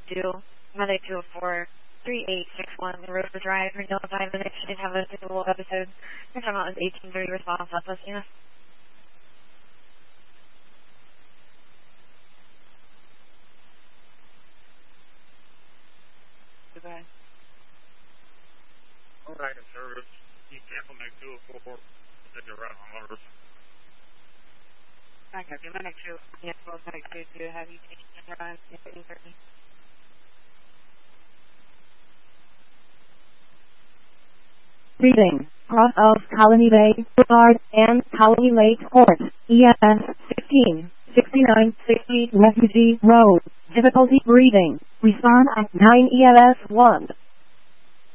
2, Monday 204, 3861, the Road for Drive, for notified the next should have a single episode. Your time out is 1830 response, Southwest Unit. Goodbye. Alright, service. You cancel next 204, said you're right on orders. I copy, Monday 2, yes, well, Monday 2 to have you take the run, 1830. Reading, cross of Colony Bay Boulevard and Colony Lake Court, ES 156960 Refugee Road. Difficulty reading. Respond at 9 ES 1.